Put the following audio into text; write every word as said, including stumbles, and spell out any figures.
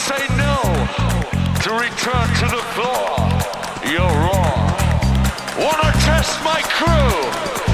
say no to return to the floor, you're wrong. Wanna test my crew?